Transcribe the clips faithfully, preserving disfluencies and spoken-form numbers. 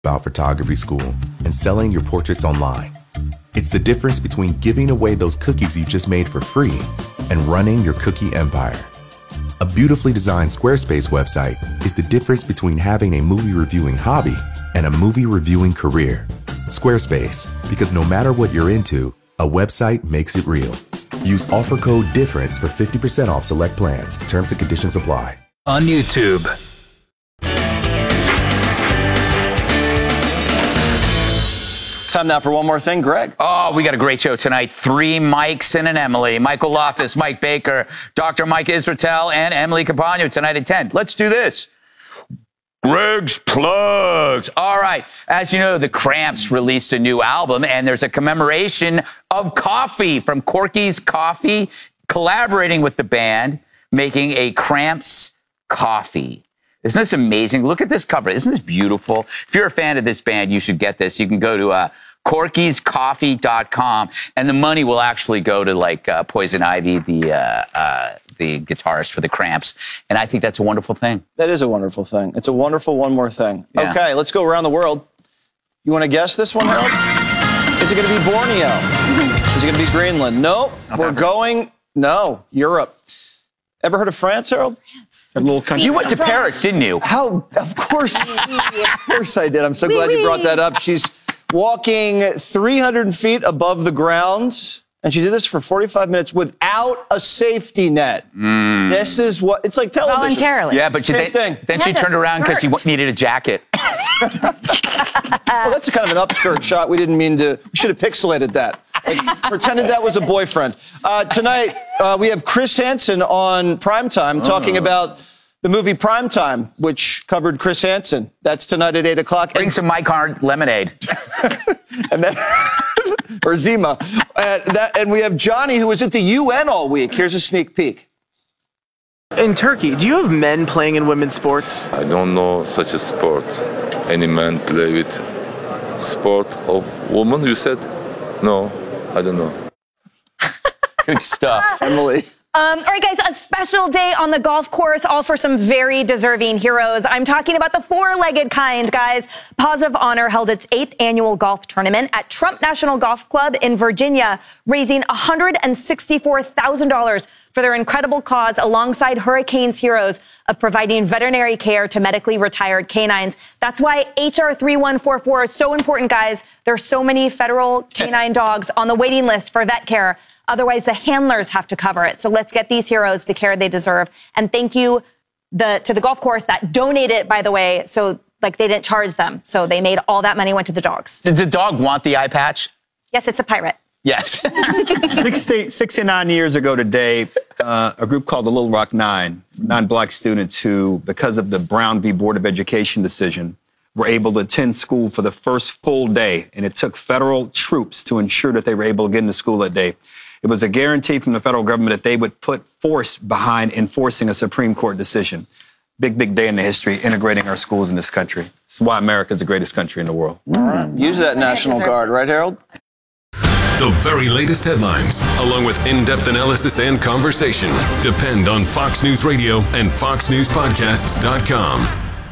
about photography school and selling your portraits online. It's the difference between giving away those cookies you just made for free and running your cookie empire. A beautifully designed Squarespace website is the difference between having a movie reviewing hobby and a movie reviewing career. Squarespace, because no matter what you're into, a website makes it real. Use offer code DIFFERENCE for fifty percent off select plans. Terms and conditions apply. On YouTube. It's time now for one more thing, Greg. Oh, we got a great show tonight. Three Mikes and an Emily. Michael Loftus, Mike Baker, Doctor Mike Israetel, and Emily Campagno tonight at ten. Let's do this. Greg's Plugs. All right. As you know, the Cramps released a new album, and there's a commemoration of coffee from Corky's Coffee, collaborating with the band, making a Cramps coffee. Isn't this amazing? Look at this cover. Isn't this beautiful? If you're a fan of this band, you should get this. You can go to uh, corkys coffee dot com, and the money will actually go to, like, uh, Poison Ivy, the uh, uh, the guitarist for the Cramps. And I think that's a wonderful thing. That is a wonderful thing. It's a wonderful one more thing. Yeah. Okay, let's go around the world. You want to guess this one, Harold? Is it going to be Borneo? Is it going to be Greenland? Nope. South We're Africa. going, no, Europe. Ever heard of France, Harold? France. A little country. You went to Paris, didn't you? How? Of course. Of course I did. I'm so glad you brought that up. She's walking three hundred feet above the ground, and she did this for forty-five minutes without a safety net. Mm. This is what, it's like television. Voluntarily. Yeah, but she, Same then, thing. then she Had to turned around because she skirt. needed a jacket. Well, that's a kind of an upskirt shot. We didn't mean to, we should have pixelated that. Like, pretended that was a boyfriend. Uh, tonight, uh, we have Chris Hansen on Primetime talking about the movie Primetime, which covered Chris Hansen. That's tonight at eight o'clock. Bring some Mike Hard lemonade. And then, or Zima. Uh, that, and we have Johnny, who was at the U N all week. Here's a sneak peek. In Turkey, do you have men playing in women's sports? I don't know such a sport. Any man play with sport of woman, you said? No, I don't know. Good stuff. Emily. Um, all right, guys, a special day on the golf course, all for some very deserving heroes. I'm talking about the four-legged kind, guys. Paws of Honor held its eighth annual golf tournament at Trump National Golf Club in Virginia, raising one hundred sixty-four thousand dollars for their incredible cause alongside Hurricane's heroes of providing veterinary care to medically retired canines. That's why H R thirty-one forty-four is so important, guys. There's so many federal canine dogs on the waiting list for vet care. Otherwise, the handlers have to cover it. So let's get these heroes the care they deserve. And thank you the, to the golf course that donated, by the way, so like they didn't charge them. So they made all that money went to the dogs. Did the dog want the eye patch? Yes, it's a pirate. Yes. sixty, sixty-nine years ago today, uh, a group called the Little Rock Nine, nine black students who, because of the Brown v. Board of Education decision, were able to attend school for the first full day. And it took federal troops to ensure that they were able to get into school that day. It was a guarantee from the federal government that they would put force behind enforcing a Supreme Court decision. Big, big day in the history, integrating our schools in this country. This is why America is the greatest country in the world. All right. Use that National Guard, right, Harold? The very latest headlines, along with in-depth analysis and conversation, depend on Fox News Radio and fox news podcasts dot com.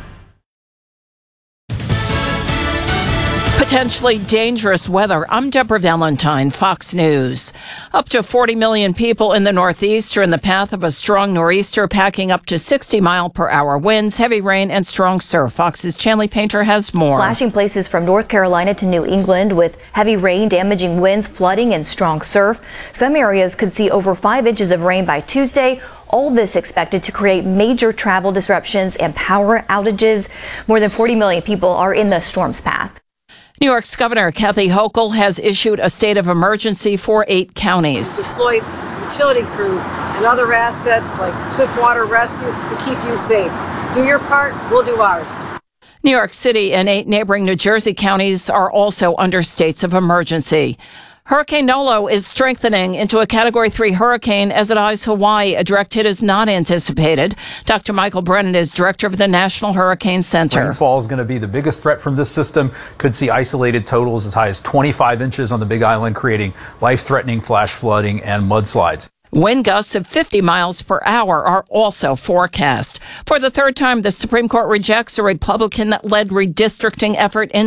Potentially dangerous weather. I'm Deborah Valentine, Fox News. Up to forty million people in the Northeast are in the path of a strong nor'easter, packing up to sixty mile per hour winds, heavy rain, and strong surf. Fox's Chanley Painter has more. Flashing places from North Carolina to New England with heavy rain, damaging winds, flooding, and strong surf. Some areas could see over five inches of rain by Tuesday. All this expected to create major travel disruptions and power outages. More than forty million people are in the storm's path. New York's Governor Kathy Hochul has issued a state of emergency for eight counties. Deploy utility crews and other assets like Swiftwater Rescue to keep you safe. Do your part, we'll do ours. New York City and eight neighboring New Jersey counties are also under states of emergency. Hurricane Nolo is strengthening into a Category three hurricane as it eyes Hawaii. A direct hit is not anticipated. Doctor Michael Brennan is director of the National Hurricane Center. Rainfall is going to be the biggest threat from this system. Could see isolated totals as high as twenty-five inches on the Big Island, creating life-threatening flash flooding and mudslides. Wind gusts of fifty miles per hour are also forecast. For the third time, the Supreme Court rejects a Republican-led redistricting effort in